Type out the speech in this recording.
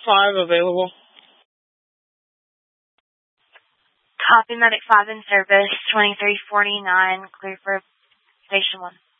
5 available. Copy, Medic 5 in service, 2349, clear for Station 1.